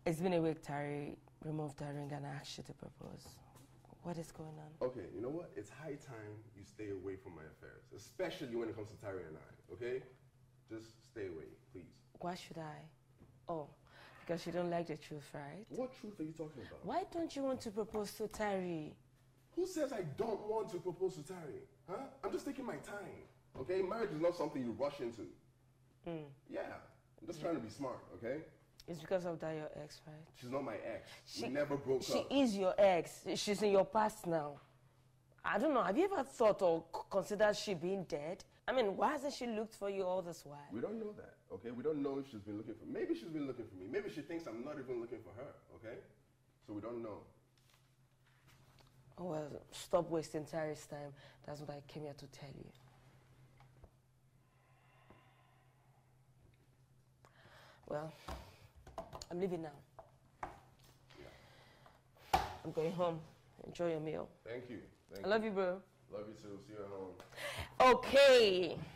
It's been a week, Tari. Removed the ring and asked you to propose. What is going on? Okay, you know what? It's high time you stay away from my affairs, especially when it comes to Tari and I, okay? Just stay away, please. Why should I? Oh, because you don't like the truth, right? What truth are you talking about? Why don't you want to propose to Tari? Who says I don't want to propose to Tari? Huh? I'm just taking my time, okay? Marriage is not something you rush into. Yeah, I'm just trying to be smart, okay? It's because of that your ex, right? She's not my ex. We never broke up. She is your ex. She's in your past now. I don't know. Have you ever thought or considered she being dead? I mean, why hasn't she looked for you all this while? We don't know that, okay? We don't know if she's been looking for me. Maybe she's been looking for me. Maybe she thinks I'm not even looking for her, okay? So we don't know. Oh, well, stop wasting Tari's time. That's what I came here to tell you. Well, I'm leaving now. Yeah. I'm going home. Enjoy your meal. Thank you. I love you, bro. Love you too. See you at home. Okay.